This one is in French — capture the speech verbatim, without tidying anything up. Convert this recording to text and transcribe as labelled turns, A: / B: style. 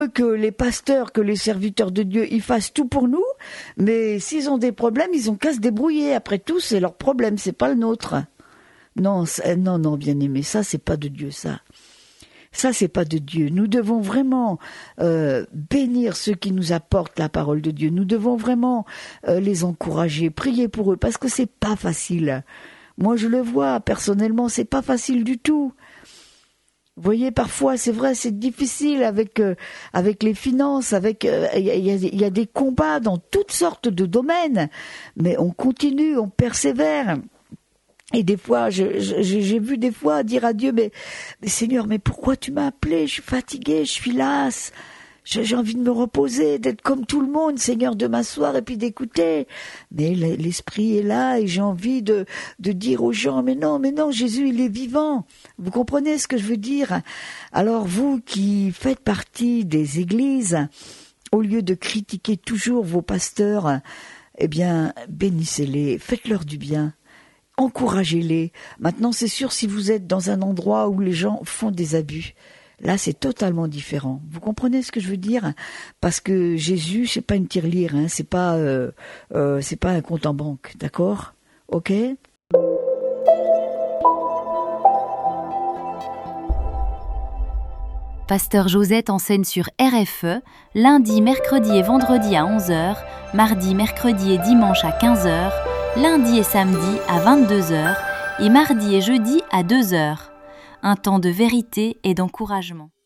A: que les pasteurs, que les serviteurs de Dieu, ils fassent tout pour nous, mais s'ils ont des problèmes, ils ont qu'à se débrouiller. Après tout, c'est leur problème, c'est pas le nôtre. Non, non, non, bien-aimé, ça, c'est pas de Dieu, ça. Ça, c'est pas de Dieu. Nous devons vraiment euh, bénir ceux qui nous apportent la parole de Dieu. Nous devons vraiment euh, les encourager, prier pour eux, parce que c'est pas facile. Moi, je le vois, personnellement, c'est pas facile du tout. Vous voyez, parfois, c'est vrai, c'est difficile avec euh, avec les finances, avec il euh, y, a, y a des combats dans toutes sortes de domaines, mais on continue, on persévère. Et des fois, je, je, j'ai vu des fois dire à Dieu, mais, mais Seigneur, mais pourquoi tu m'as appelé? Je suis fatiguée, je suis lasse. J'ai envie de me reposer, d'être comme tout le monde, Seigneur, de m'asseoir et puis d'écouter. Mais l'esprit est là et j'ai envie de, de dire aux gens, mais non, mais non, Jésus, il est vivant. Vous comprenez ce que je veux dire? Alors vous qui faites partie des églises, au lieu de critiquer toujours vos pasteurs, eh bien, bénissez-les, faites-leur du bien. Encouragez-les. Maintenant, c'est sûr, si vous êtes dans un endroit où les gens font des abus, là, c'est totalement différent. Vous comprenez ce que je veux dire? Parce que Jésus, c'est pas une tirelire, hein, c'est pas, euh, euh, c'est pas un compte en banque, d'accord? Ok?
B: Pasteur Josette enseigne sur R F E, lundi, mercredi et vendredi à onze heures, mardi, mercredi et dimanche à quinze heures, lundi et samedi à vingt-deux heures et mardi et jeudi à deux heures. Un temps de vérité et d'encouragement.